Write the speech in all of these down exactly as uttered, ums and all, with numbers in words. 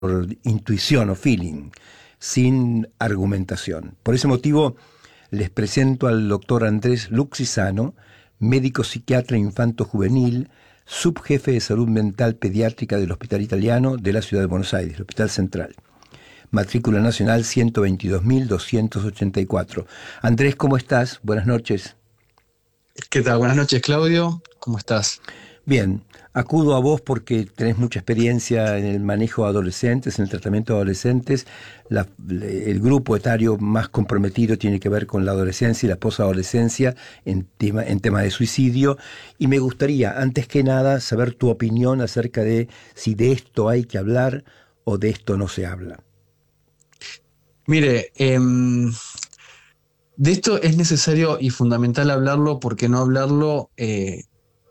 por intuición o feeling, sin argumentación. Por ese motivo les presento al doctor Andrés Luxisano, médico psiquiatra infanto-juvenil, subjefe de salud mental pediátrica del Hospital Italiano de la Ciudad de Buenos Aires, el Hospital Central. Matrícula nacional ciento veintidós mil doscientos ochenta y cuatro. Andrés, ¿cómo estás? Buenas noches. ¿Qué tal? Buenas noches, Claudio. ¿Cómo estás? Bien, acudo a vos porque tenés mucha experiencia en el manejo de adolescentes, en el tratamiento de adolescentes. La, el grupo etario más comprometido tiene que ver con la adolescencia y la posadolescencia en tema, en tema de suicidio. Y me gustaría, antes que nada, saber tu opinión acerca de si de esto hay que hablar o de esto no se habla. Mire, eh, de esto es necesario y fundamental hablarlo, porque no hablarlo, eh,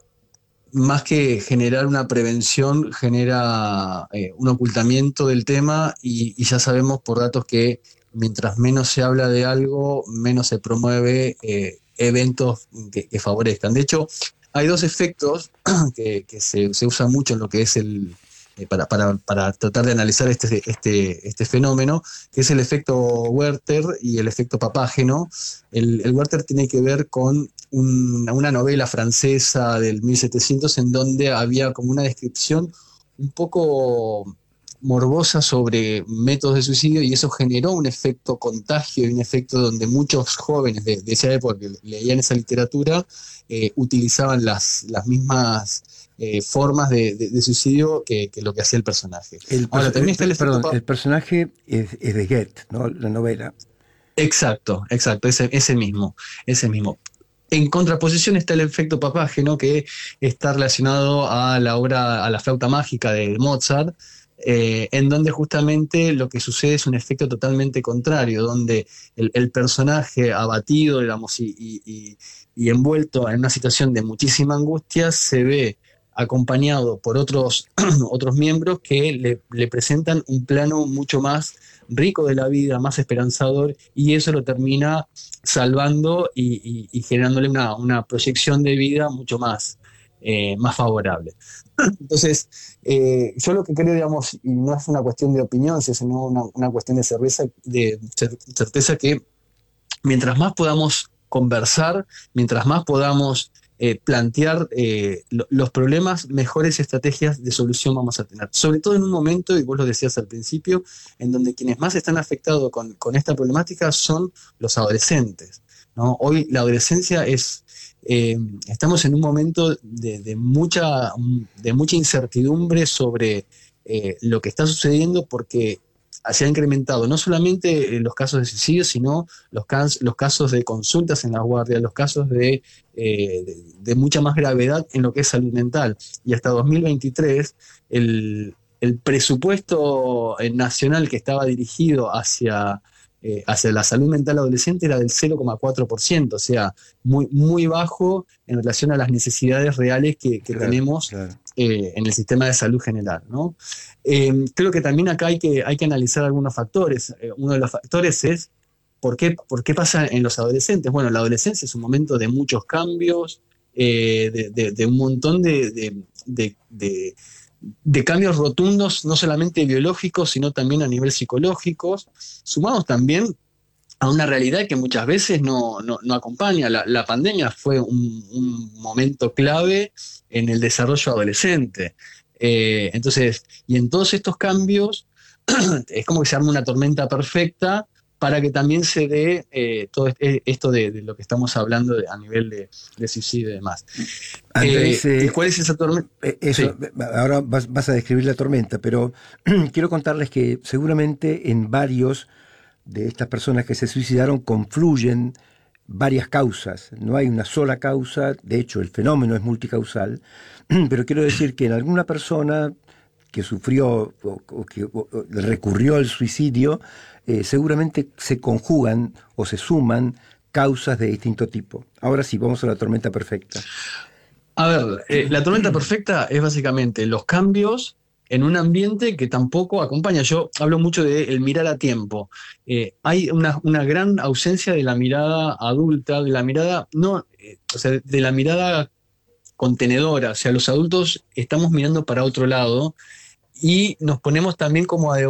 más que generar una prevención, genera eh, un ocultamiento del tema y, y ya sabemos por datos que mientras menos se habla de algo, menos se promueve eh, eventos que, que favorezcan. De hecho, hay dos efectos que, que se, se usan mucho en lo que es el... Para, para, para tratar de analizar este, este, este fenómeno, que es el efecto Werther y el efecto Papágeno. El, el Werther tiene que ver con un, una novela francesa del mil setecientos en donde había como una descripción un poco morbosa sobre métodos de suicidio, y eso generó un efecto contagio y un efecto donde muchos jóvenes de, de esa época que leían esa literatura eh, utilizaban las, las mismas Eh, formas de, de, de suicidio que, que lo que hacía el personaje. El Ahora, también el, está el efecto... perdón, el personaje es, es de Goethe, ¿no? La novela. Exacto, exacto, ese, ese mismo, ese mismo. En contraposición está el efecto Papágeno, que está relacionado a la obra, a la flauta mágica de Mozart, eh, en donde justamente lo que sucede es un efecto totalmente contrario, donde el, el personaje abatido, digamos, y, y, y, y envuelto en una situación de muchísima angustia, se ve acompañado por otros, otros miembros que le, le presentan un plano mucho más rico de la vida, más esperanzador, y eso lo termina salvando y, y, y generándole una, una proyección de vida mucho más, eh, más favorable. Entonces, eh, yo lo que creo, digamos, y no es una cuestión de opinión, sino una, una cuestión de certeza, de certeza que mientras más podamos conversar, mientras más podamos eh, plantear eh, lo, los problemas, mejores estrategias de solución vamos a tener. Sobre todo en un momento, y vos lo decías al principio, en donde quienes más están afectados con, con esta problemática son los adolescentes, ¿no? Hoy la adolescencia es... Eh, estamos en un momento de, de, mucha, de mucha incertidumbre sobre eh, lo que está sucediendo, porque se ha incrementado no solamente los casos de suicidio, sino los, cas los casos de consultas en la guardia, los casos de, eh, de, de mucha más gravedad en lo que es salud mental. Y hasta dos mil veintitrés, el, el presupuesto nacional que estaba dirigido hacia, eh, hacia la salud mental adolescente era del cero coma cuatro por ciento, o sea, muy, muy bajo en relación a las necesidades reales que, que Claro, tenemos claro. eh, en el sistema de salud general, ¿no? Eh, creo que también acá hay que, hay que analizar algunos factores. Eh, uno de los factores es ¿por qué, por qué pasa en los adolescentes? Bueno, la adolescencia es un momento de muchos cambios, eh, de, de, de un montón de, de, de, de, de cambios rotundos, no solamente biológicos, sino también a nivel psicológico, sumados también a una realidad que muchas veces no, no, no acompaña. La, la pandemia fue un, un momento clave en el desarrollo adolescente. Eh, entonces, y en todos estos cambios, es como que se arma una tormenta perfecta para que también se dé eh, todo esto de, de lo que estamos hablando de, a nivel de, de suicidio y demás. Andrés, Eh, ¿Y eh, cuál es esa tormenta? eso, Sí. ahora vas, vas a describir la tormenta, pero quiero contarles que seguramente en varios de estas personas que se suicidaron confluyen varias causas. No hay una sola causa, de hecho el fenómeno es multicausal, pero quiero decir que en alguna persona que sufrió o, o que o, o recurrió al suicidio, eh, seguramente se conjugan o se suman causas de distinto tipo. Ahora sí, vamos a la tormenta perfecta. A ver, eh, la tormenta perfecta es básicamente los cambios en un ambiente que tampoco acompaña. Yo hablo mucho de el mirar a tiempo. Eh, hay una, una gran ausencia de la mirada adulta, de la mirada, no, eh, o sea, de la mirada contenedora. O sea, los adultos estamos mirando para otro lado y nos ponemos también como a